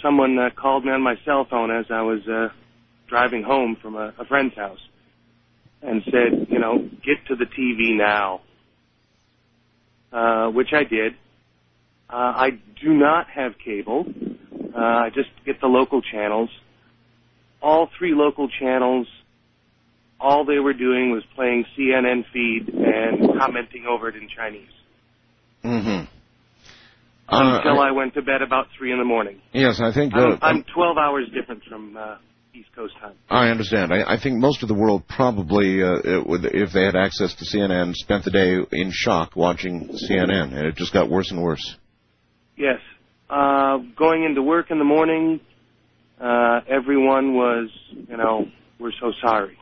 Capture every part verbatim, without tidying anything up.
someone uh, called me on my cell phone as I was uh, driving home from a, a friend's house and said, you know, get to the T V now, uh, which I did. Uh, I do not have cable. Uh, I just get the local channels. All three local channels, all they were doing was playing C N N feed and commenting over it in Chinese. Mm-hmm. Until uh, I, I went to bed about three in the morning. Yes, I think... Uh, I'm, I'm twelve hours different from uh, East Coast time. I understand. I, I think most of the world probably, uh, it would, if they had access to C N N, spent the day in shock watching C N N, and it just got worse and worse. Yes. Uh, going into work in the morning, uh, everyone was, you know, we're so sorry.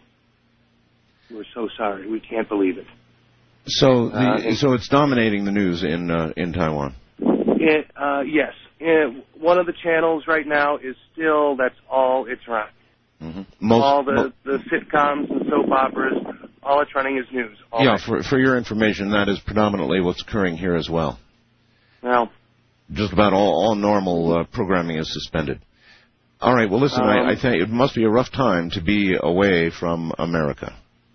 We're so sorry. We can't believe it. So, the, uh, so it's dominating the news in uh, in Taiwan. It, uh, yes. It, one of the channels right now is still, that's all it's running. Mm-hmm. Most, all the, mo- the sitcoms and soap operas, all it's running is news. All yeah, right. for, for your information, that is predominantly what's occurring here as well. Well, just about all, all normal uh, programming is suspended. All right, well, listen, um, I, I think it must be a rough time to be away from America.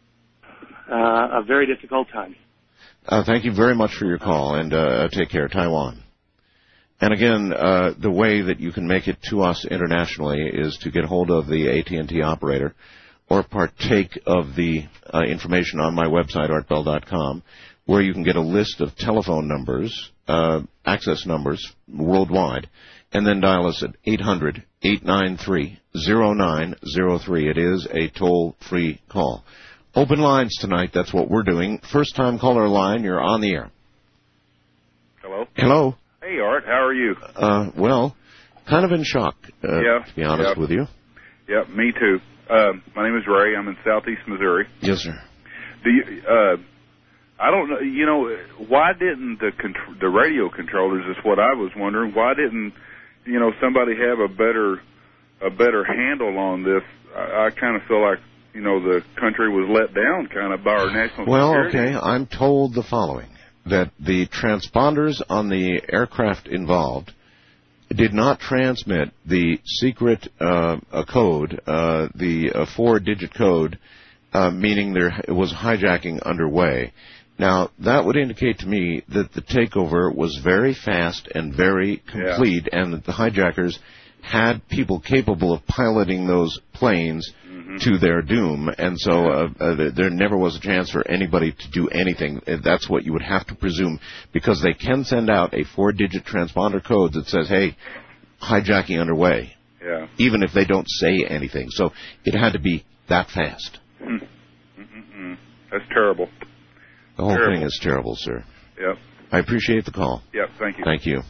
Uh, a very difficult time. Uh, thank you very much for your call, and uh, take care. Taiwan. And again, uh, the way that you can make it to us internationally is to get hold of the A T and T operator or partake of the uh, information on my website, art bell dot com, where you can get a list of telephone numbers, uh, access numbers worldwide, and then dial us at eight hundred, eight nine three, zero nine zero three. It is a toll-free call. Open lines tonight. That's what we're doing. First-time caller line, you're on the air. Hello? Hello. Hey, Art. How are you? Uh, well, kind of in shock, uh, yeah, to be honest yeah. with you. Yeah, me too. Uh, my name is Ray. I'm in southeast Missouri. Yes, sir. Do you, uh, I don't know, you know, why didn't the contr- the radio controllers, is what I was wondering, why didn't, you know, somebody have a better a better handle on this? I, I kind of feel like, you know, the country was let down kind of by our national well, security. Well, okay, I'm told the following, that the transponders on the aircraft involved did not transmit the secret uh, a code, uh, the uh, four-digit code, uh, meaning there was hijacking underway. Now, that would indicate to me that the takeover was very fast and very complete, yeah. and that the hijackers had people capable of piloting those planes mm-hmm. to their doom, and so uh, uh, there never was a chance for anybody to do anything. That's what you would have to presume, because they can send out a four-digit transponder code that says, hey, hijacking underway, yeah. even if they don't say anything. So it had to be that fast. Mm-hmm. That's terrible. The whole terrible. thing is terrible, sir. Yep. I appreciate the call. Yep, thank you. Thank you.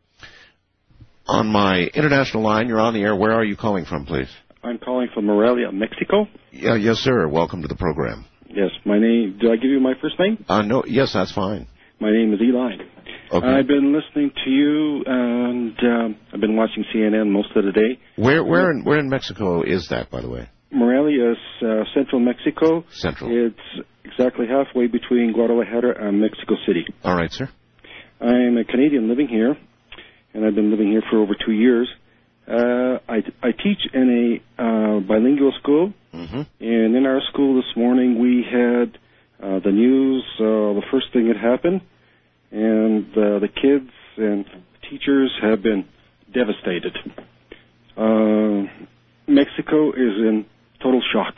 On my international line, you're on the air. Where are you calling from, please? I'm calling from Morelia, Mexico. Yeah, yes, sir. Welcome to the program. Yes, my name. Did I give you my first name? Uh, no. Yes, that's fine. My name is Eli. Okay. I've been listening to you, and um, I've been watching C N N most of the day. Where, where, in, where in Mexico is that, by the way? Morelia is uh, central Mexico. Central. It's exactly halfway between Guadalajara and Mexico City. All right, sir. I'm a Canadian living here, and I've been living here for over two years. Uh, I, I teach in a uh, bilingual school, mm-hmm. and in our school this morning we had uh, the news, uh, the first thing that happened, and uh, the kids and teachers have been devastated. Uh, Mexico is in total shock,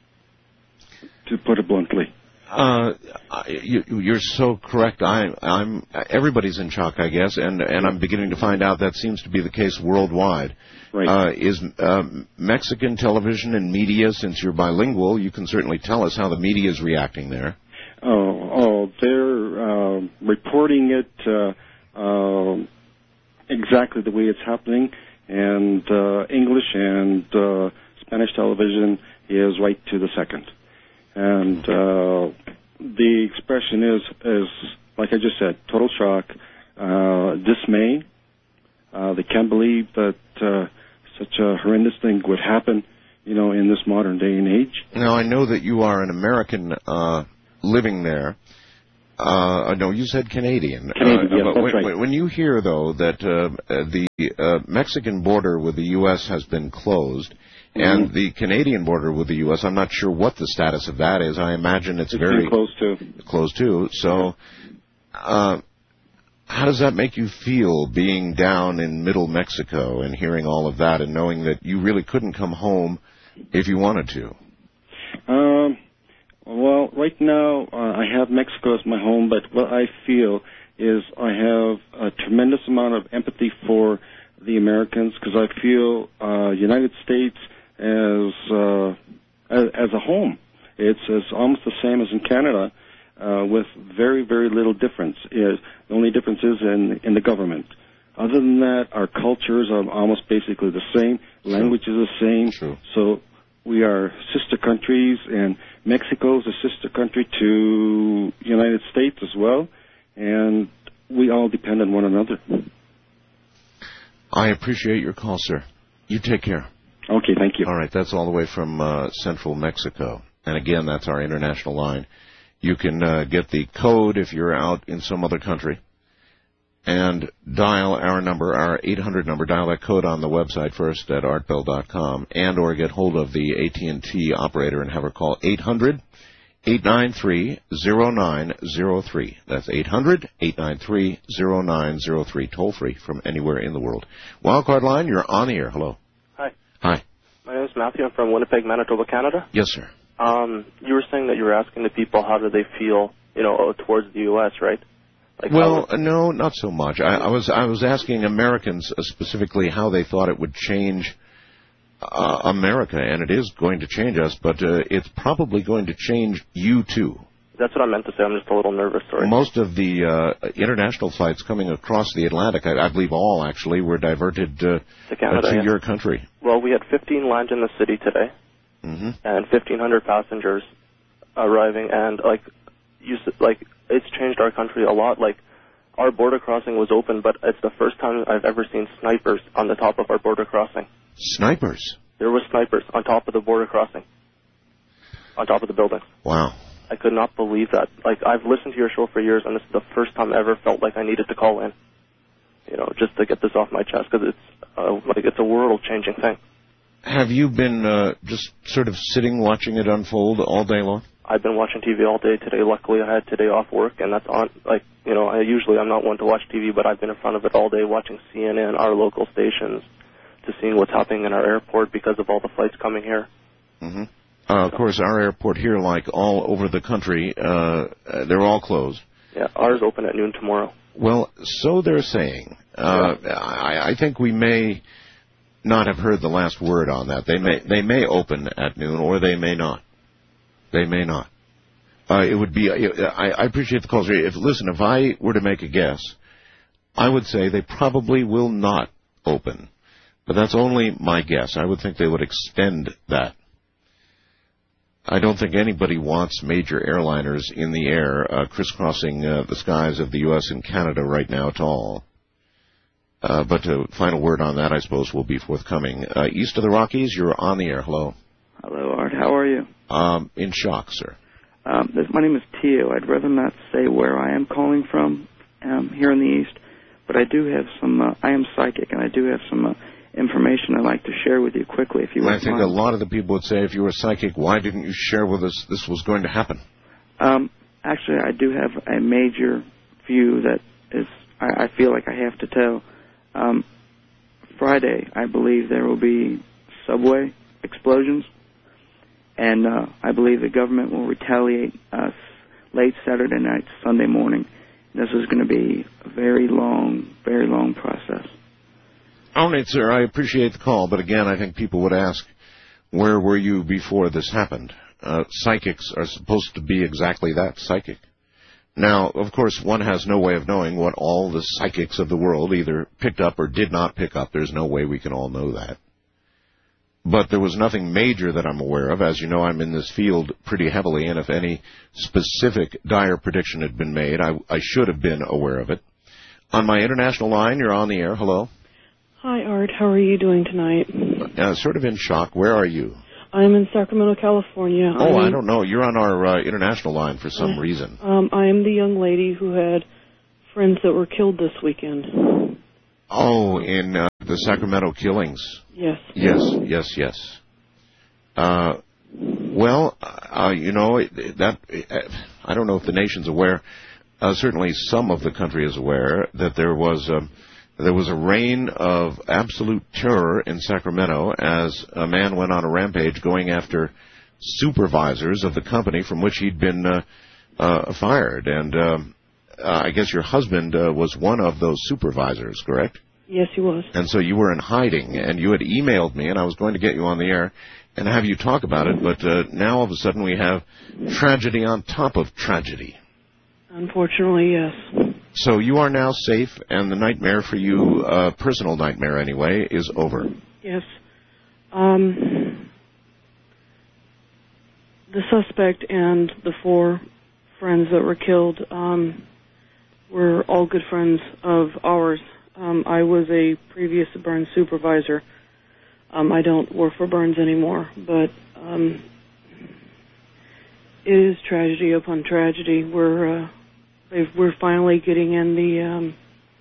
to put it bluntly. Uh, you, you're so correct. I, I'm. Everybody's in shock, I guess, and and I'm beginning to find out that seems to be the case worldwide. Right. Uh, is uh, Mexican television and media, since you're bilingual, you can certainly tell us how the media is reacting there. Oh, oh they're uh, reporting it uh, uh, exactly the way it's happening, and uh, English and uh, Spanish television is right to the second. And uh, the expression is, is, like I just said, total shock, uh, dismay. Uh, they can't believe that uh, such a horrendous thing would happen, you know, in this modern day and age. Now, I know that you are an American uh, living there. Uh, no, you said Canadian. Canadian, uh, yes, but that's when, right. when you hear, though, that uh, the uh, Mexican border with the U S has been closed, mm-hmm. and the Canadian border with the U S, I'm not sure what the status of that is. I imagine it's, it's very close too. Close too. So, uh, how does that make you feel, being down in middle Mexico and hearing all of that and knowing that you really couldn't come home if you wanted to? Um. Well, right now uh, I have Mexico as my home, but what I feel is I have a tremendous amount of empathy for the Americans because I feel uh, United States as, uh, as as a home. It's, it's almost the same as in Canada, uh, with very very little difference. Is the only difference is in in the government. Other than that, our cultures are almost basically the same. Language is the same. True. So we are sister countries, and Mexico is a sister country to United States as well, and we all depend on one another. I appreciate your call, sir. You take care. Okay, thank you. All right, that's all the way from uh, central Mexico. And again, that's our international line. You can uh, get the code if you're out in some other country and dial our number, our eight hundred number. Dial that code on the website first at art bell dot com, and or get hold of the A T and T operator and have her call eight hundred, eight nine three, zero nine zero three. That's eight hundred, eight nine three, zero nine zero three, toll free from anywhere in the world. Wildcard line, you're on the air. Hello. Hi. Hi. My name is Matthew. I'm from Winnipeg, Manitoba, Canada. Yes, sir. Um, you were saying that you were asking the people how do they feel, you know, towards the U S, right? Like well, how... no, not so much. I, I was I was asking Americans uh, specifically how they thought it would change uh, America, and it is going to change us, but uh, it's probably going to change you too. That's what I meant to say. I'm just a little nervous. Sorry. Most of the uh, international flights coming across the Atlantic, I, I believe all actually, were diverted uh, to, Canada, uh, to yeah. your country. Well, we had fifteen land in the city today, mm-hmm. and fifteen hundred passengers arriving, and like you s- like. It's changed our country a lot. Like, our border crossing was open, but it's the first time I've ever seen snipers on the top of our border crossing. Snipers? There were snipers on top of the border crossing, on top of the building. Wow. I could not believe that. Like, I've listened to your show for years, and this is the first time I ever felt like I needed to call in, you know, just to get this off my chest, because it's, uh, like, it's a world-changing thing. Have you been uh, just sort of sitting watching it unfold all day long? I've been watching T V all day today. Luckily, I had today off work, and that's on, like, you know, I usually I'm not one to watch T V, but I've been in front of it all day watching C N N, our local stations, to seeing what's happening in our airport because of all the flights coming here. Mm-hmm. Uh, of course, our airport here, like all over the country, uh, they're all closed. Yeah, ours open at noon tomorrow. Well, so they're saying. Uh, yeah. I, I think we may not have heard the last word on that. They may they may open at noon, or they may not. They may not. Uh, it would be. I, I appreciate the calls. If listen, if I were to make a guess, I would say they probably will not open. But that's only my guess. I would think they would extend that. I don't think anybody wants major airliners in the air uh, crisscrossing uh, the skies of the U S and Canada right now at all. Uh, but a final word on that, I suppose, will be forthcoming. Uh, east of the Rockies, you're on the air. Hello. Hello, Art. How are you? Um, in shock, sir. Um, this, my name is Tio. I'd rather not say where I am calling from um, here in the East, but I do have some, uh, I am psychic, and I do have some uh, information I'd like to share with you quickly, if you I wouldn't think mind. a lot of the people would say, if you were psychic, why didn't you share with us this was going to happen? Um, actually, I do have a major view that is, I, I feel like I have to tell. Um, Friday, I believe there will be subway explosions, and uh, I believe the government will retaliate us late Saturday night, Sunday morning. This is going to be a very long, very long process. All right, sir, I appreciate the call, but again, I think people would ask, where were you before this happened? Uh, psychics are supposed to be exactly that, psychic. Now, of course, one has no way of knowing what all the psychics of the world either picked up or did not pick up. There's no way we can all know that. But there was nothing major that I'm aware of. As you know, I'm in this field pretty heavily, and if any specific dire prediction had been made, I, I should have been aware of it. On my international line, you're on the air. Hello. Hi, Art. How are you doing tonight? Uh, sort of in shock. Where are you? I'm in Sacramento, California. Oh, I'm, I don't know. You're on our uh, international line for some uh, reason. Um, I am the young lady who had friends that were killed this weekend. Oh, in uh, the Sacramento killings. Yes. Yes, yes, yes. Uh, well, uh, you know, that I don't know if the nation's aware. Uh, certainly some of the country is aware that there was a, there was a reign of absolute terror in Sacramento as a man went on a rampage going after supervisors of the company from which he'd been uh, uh, fired. And um, uh, I guess your husband uh, was one of those supervisors, correct? Yes, he was. And so you were in hiding, and you had emailed me, and I was going to get you on the air and have you talk about it, but uh, now all of a sudden we have tragedy on top of tragedy. Unfortunately, yes. So you are now safe, and the nightmare for you, uh, personal nightmare anyway, is over. Yes. Um, the suspect and the four friends that were killed um, were all good friends of ours. Um, I was a previous Burns supervisor. Um, I don't work for Burns anymore, but um, it is tragedy upon tragedy. We're uh, we're finally getting in the. Um,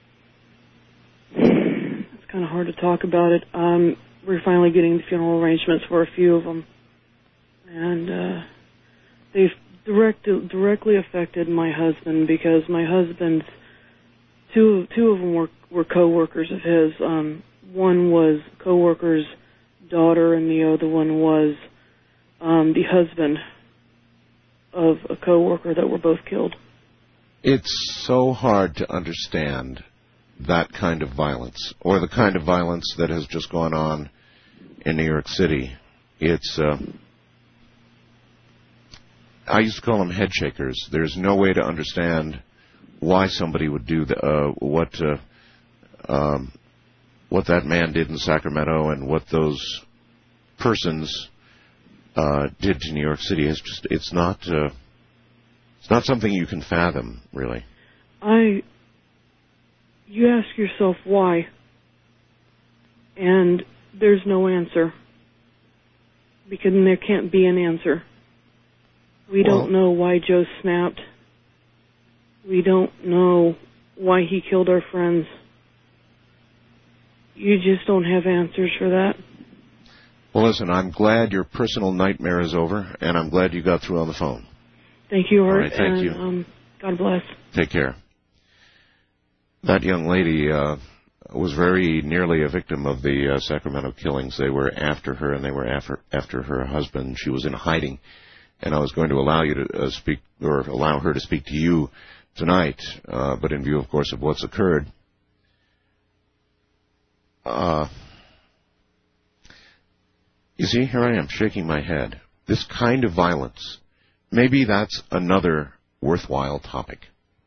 it's kind of hard to talk about it. Um, we're finally getting the funeral arrangements for a few of them, and uh, they've direct, directly affected my husband because my husband's two two of them were were co-workers of his. Um, one was co-worker's daughter, and the other one was um, the husband of a co-worker that were both killed. It's so hard to understand that kind of violence, or the kind of violence that has just gone on in New York City. It's, uh, I used to call them head shakers. There's no way to understand why somebody would do the, uh, what uh, um, what that man did in Sacramento and what those persons uh, did to New York City. It's just, it's not, uh, it's not something you can fathom, really. I, you ask yourself why, and there's no answer, because there can't be an answer. We well, don't know why Joe snapped. We don't know why he killed our friends. You just don't have answers for that. Well, listen, I'm glad your personal nightmare is over, and I'm glad you got through on the phone. Thank you, Art. All right, thank and, you. Um, God bless. Take care. That young lady uh, was very nearly a victim of the uh, Sacramento killings. They were after her, and they were after, after her husband. She was in hiding, and I was going to allow you to uh, speak, or allow her to speak to you tonight, uh, but in view, of course, of what's occurred, uh, you see, here I am shaking my head. This kind of violence, maybe that's another worthwhile topic.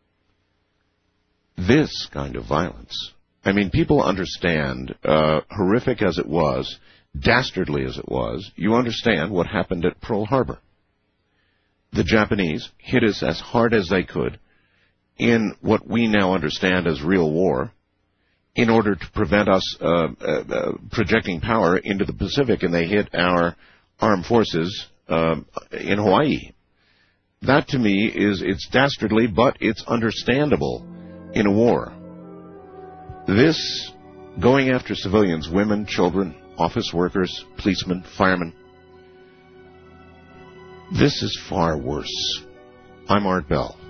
This kind of violence. I mean, people understand, uh, horrific as it was, dastardly as it was, you understand what happened at Pearl Harbor. The Japanese hit us as hard as they could in what we now understand as real war, in order to prevent us uh, uh, uh, projecting power into the Pacific, and they hit our armed forces uh, in Hawaii. That, to me, is, it's dastardly, but it's understandable in a war. This, going after civilians, women, children, office workers, policemen, firemen, this is far worse. I'm Art Bell.